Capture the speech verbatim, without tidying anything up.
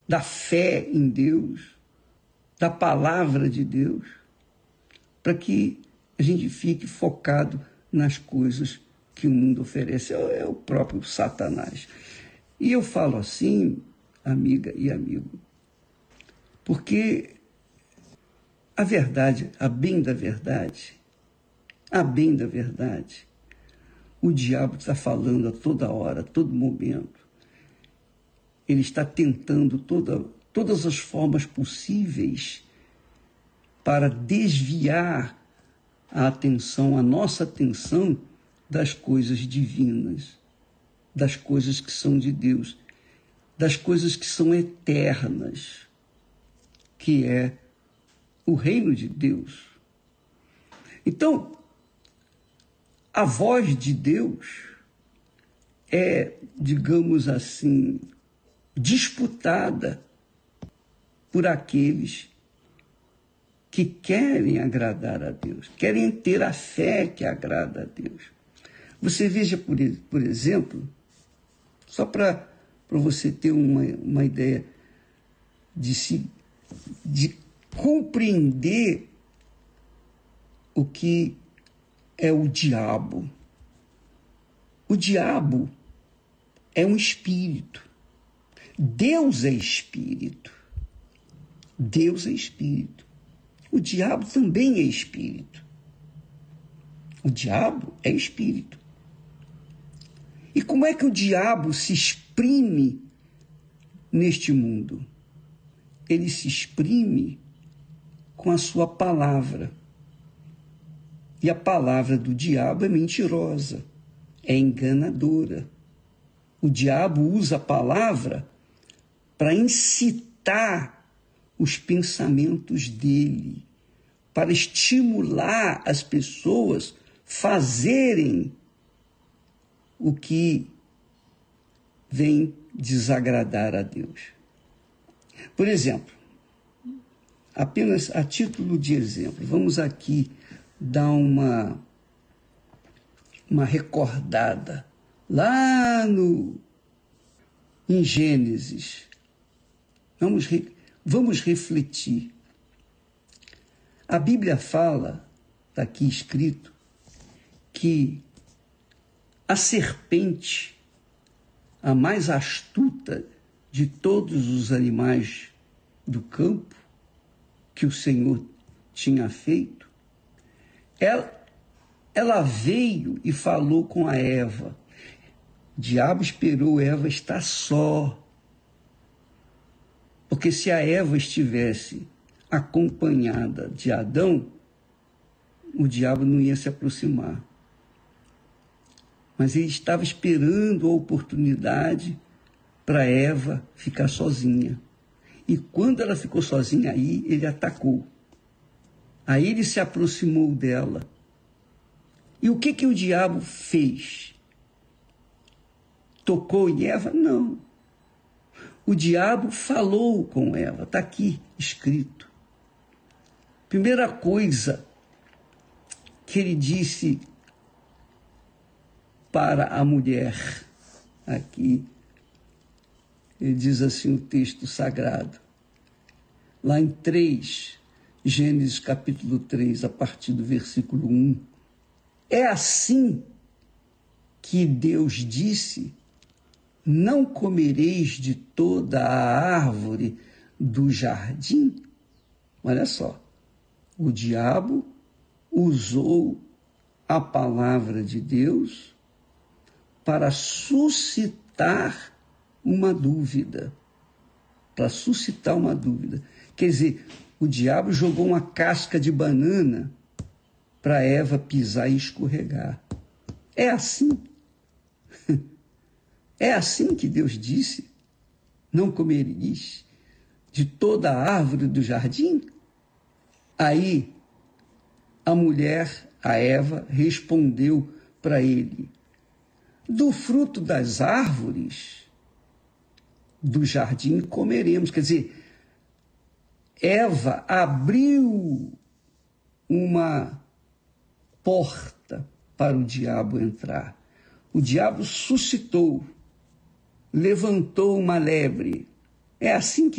da fé em Deus, da palavra de Deus, para que a gente fique focado nas coisas que o mundo oferece. É o próprio Satanás. E eu falo assim, amiga e amigo, porque a verdade, a bem da verdade, a bem da verdade, o diabo está falando a toda hora, a todo momento. Ele está tentando toda, todas as formas possíveis para desviar a atenção, a nossa atenção das coisas divinas, das coisas que são de Deus, das coisas que são eternas, que é o reino de Deus. Então, a voz de Deus é, digamos assim, disputada por aqueles que querem agradar a Deus, querem ter a fé que agrada a Deus. Você veja, por, por exemplo, só para você ter uma, uma ideia de, se, de compreender o que é o diabo. O diabo é um espírito. Deus é espírito. Deus é espírito. O diabo também é espírito. O diabo é espírito. E como é que o diabo se exprime neste mundo? Ele se exprime com a sua palavra. E a palavra do diabo é mentirosa, é enganadora. O diabo usa a palavra para incitar os pensamentos dele, para estimular as pessoas fazerem o que vem desagradar a Deus. Por exemplo, apenas a título de exemplo, vamos aqui dar uma, uma recordada lá no, em Gênesis. Vamos, vamos refletir. A Bíblia fala, está aqui escrito, que a serpente, a mais astuta de todos os animais do campo que o Senhor tinha feito, ela, ela veio e falou com a Eva. O diabo esperou Eva estar só. Porque se a Eva estivesse acompanhada de Adão, o diabo não ia se aproximar. Mas ele estava esperando a oportunidade para Eva ficar sozinha. E quando ela ficou sozinha, aí ele atacou. Aí ele se aproximou dela. E o que, que o diabo fez? Tocou em Eva? Não. O diabo falou com Eva, está aqui escrito. Primeira coisa que ele disse para a mulher, aqui, ele diz assim o texto sagrado, lá em três, Gênesis capítulo três, a partir do versículo um, é assim que Deus disse: não comereis de toda a árvore do jardim? Olha só, o diabo usou a palavra de Deus para suscitar uma dúvida. Para suscitar uma dúvida. Quer dizer, o diabo jogou uma casca de banana para Eva pisar e escorregar. É assim. É assim que Deus disse: não comereis de toda a árvore do jardim? Aí a mulher, a Eva, respondeu para ele: do fruto das árvores do jardim comeremos. Quer dizer, Eva abriu uma porta para o diabo entrar. O diabo suscitou, levantou uma lebre. É assim que